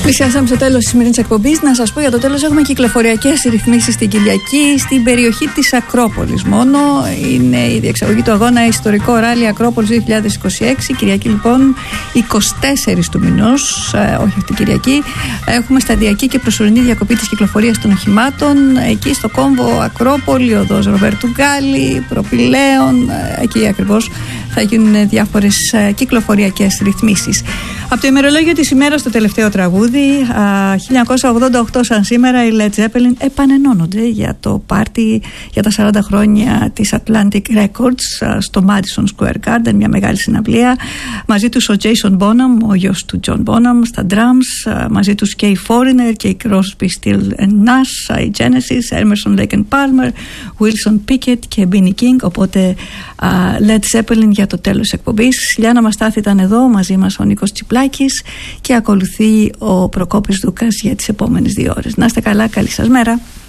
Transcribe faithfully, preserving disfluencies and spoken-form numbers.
Πλησιάσαμε στο τέλος της σημερινής εκπομπής. Να σας πω για το τέλος, έχουμε κυκλοφοριακές ρυθμίσεις στην Κυριακή στην περιοχή της Ακρόπολης. Μόνο είναι η διεξαγωγή του αγώνα Ιστορικό Ράλι Ακρόπολης δύο χιλιάδες είκοσι έξι. Κυριακή λοιπόν εικοστή τέταρτη του μηνός, ε, όχι αυτή Κυριακή. Έχουμε σταδιακή και προσωρινή διακοπή της κυκλοφορίας των οχημάτων. Εκεί στο κόμβο Ακρόπολη, οδός Ροβέρτου Γκάλι, Προπηλαίων, ε, εκεί ακριβώς θα γίνουν διάφορες ε, κυκλοφοριακές ρυθμίσεις. Από το ημερολόγιο της ημέρας, το τελευταίο τραγούδι, χίλια εννιακόσια ογδόντα οκτώ σαν σήμερα, οι Led Zeppelin επανενώνονται για το πάρτι για τα σαράντα χρόνια της Atlantic Records στο Madison Square Garden, μια μεγάλη συναυλία. Μαζί τους ο Jason Bonham, ο γιος του John Bonham, στα drums, μαζί τους και οι Foreigner και οι Crosby, Still and Nash, η Genesis, Emerson, Lake and Palmer, Wilson Pickett και Benny King. Οπότε Led Zeppelin για το τέλος της εκπομπής. Λιάννα Μαστάθη ήταν εδώ, μαζί μας ο Νίκος Τσιπλάκης και ακολουθεί ο Προκόπης Δούκας για τις επόμενες δύο ώρες. Να είστε καλά, καλή σας μέρα.